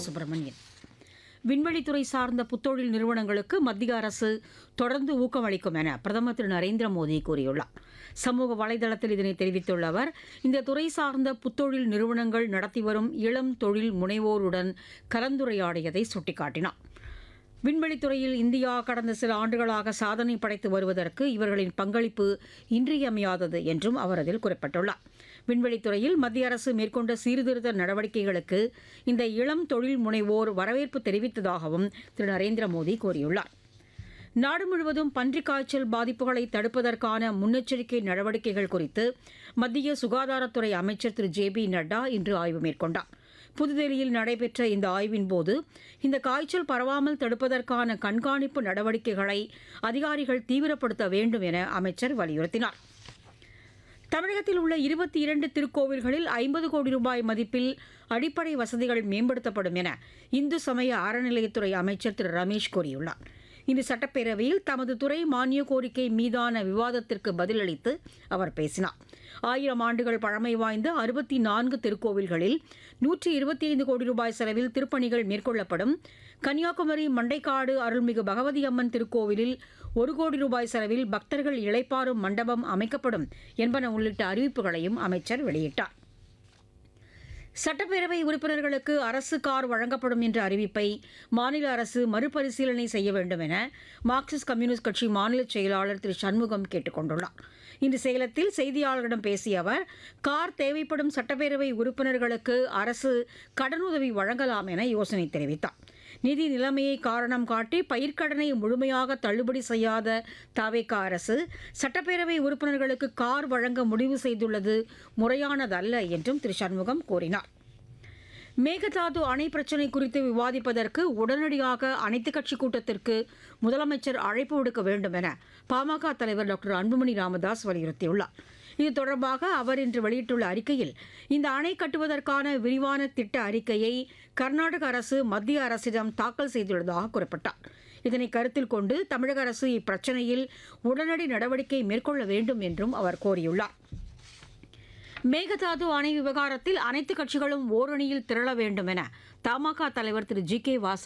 பாலசுப்ரமணியன். விண்வெளித்துறை சார்ந்த புத்தொழில் நிறுவனங்களுக்கு மத்திய அரசு தொடர்ந்து ஊக்கமளிக்கும் என பிரதமர் திரு நரேந்திர மோடி கூறியுள்ளார். சமூக வலைதளத்தில் இதனை தெரிவித்துள்ள அவர், இந்த துறை சார்ந்த புத்தொழில் நிறுவனங்கள் நடத்தி வரும் இளம் தொழில் முனைவோருடன் கலந்துரையாடியதை சுட்டிக்காட்டினார். விண்வெளித்துறையில் இந்தியா கடந்த சில ஆண்டுகளாக சாதனை படைத்து வருவதற்கு இவர்களின் பங்களிப்பு இன்றியமையாதது என்றும் அவர் அதில் குறிப்பிட்டுள்ளார். விண்வெளித்துறையில் மத்திய அரசு மேற்கொண்ட சீர்திருத்த நடவடிக்கைகளுக்கு இந்த இளம் தொழில் முனைவோர் வரவேற்பு தெரிவித்ததாகவும் திரு நரேந்திர மோடி கூறியுள்ளார். நாடு முழுவதும் பன்றிக் காய்ச்சல் பாதிப்புகளை தடுப்பதற்கான முன்னெச்சரிக்கை நடவடிக்கைகள் குறித்து மத்திய சுகாதாரத்துறை அமைச்சர் திரு ஜே.பி. நட்டா இன்று ஆய்வு மேற்கொண்டார். புதுதில்லியில் நடைபெற்ற இந்த ஆய்வின்போது இந்த காய்ச்சல் பரவாமல் தடுப்பதற்கான கண்காணிப்பு நடவடிக்கைகளை அதிகாரிகள் தீவிரப்படுத்த வேண்டும் என அமைச்சர் வலியுறுத்தினார். தமிழகத்தில் உள்ள 22 திருக்கோவில்களில் 50 கோடி ரூபாய் மதிப்பில் அடிப்படை வசதிகள் மேம்படுத்தப்படும் என இந்து சமய அறநிலையத்துறை அமைச்சர் திரு ரமேஷ் கூறியுள்ளார். இன்று சட்டப்பேரவையில் தமது துறை மானிய கோரிக்கை மீதான விவாதத்திற்கு பதிலளித்து அவர் பேசினார். 1000 ஆண்டுகள் பழமை வாய்ந்த 64 திருக்கோவில்களில் 125 கோடி ரூபாய் செலவில் திருப்பணிகள் மேற்கொள்ளப்படும். கன்னியாகுமரி மண்டைக்காடு அருள்மிகு பகவதி அம்மன் திருக்கோவிலில் 1 கோடி ரூபாய் செலவில் பக்தர்கள் இளைப்பாறும் மண்டபம் அமைக்கப்படும் என்பன உள்ளிட்ட அறிவிப்புகளையும் அமைச்சர் வெளியிட்டார். சட்டப்பேரவை உறுப்பினர்களுக்கு அரசு கார் வழங்கப்படும் என்ற அறிவிப்பை மாநில அரசு மறுபரிசீலனை செய்ய வேண்டும் என மார்க்சிஸ்ட் கம்யூனிஸ்ட் கட்சி மாநில செயலாளர் திரு சண்முகம் கேட்டுக் கொண்டுள்ளார். இன்று சேலத்தில் செய்தியாளர்களிடம் பேசிய அவர், கார் தேவைப்படும் சட்டப்பேரவை உறுப்பினர்களுக்கு அரசு கடனுதவி வழங்கலாம் என யோசனை தெரிவித்தார். நிதி நிலைமையை காரணம் காட்டி பயிர்க்கடனை முழுமையாக தள்ளுபடி செய்யாத தவேக அரசு சட்டப்பேரவை உறுப்பினர்களுக்கு கார் வழங்க முடிவு செய்துள்ளது முறையானதல்ல என்றும் திரு சண்முகம் கூறினார். மேகதாது அணை பிரச்சினை குறித்து விவாதிப்பதற்கு உடனடியாக அனைத்துக் கட்சி கூட்டத்திற்கு முதலமைச்சர் அழைப்பு விடுக்க வேண்டும் என பாமக தலைவர் டாக்டர் அன்புமணி ராமதாஸ் வலியுறுத்தியுள்ளார். இது தொடர்பாக அவர் இன்று வெளியிட்டுள்ள அறிக்கையில், இந்த அணை கட்டுவதற்கான விரிவான திட்ட அறிக்கையை கர்நாடக அரசு மத்திய அரசிடம் தாக்கல் செய்துள்ளதாக குறிப்பிட்டார். இதனை கருத்தில் கொண்டு தமிழக அரசு இப்பிரச்சினையில் உடனடி நடவடிக்கை மேற்கொள்ள வேண்டும் என்றும் அவர் கோரியுள்ளார். மேகதாது அணை விவகாரத்தில் அனைத்து கட்சிகளும் ஓரணியில் திரள வேண்டும் என தமாக தலைவர் திரு ஜி.கே. வாசன்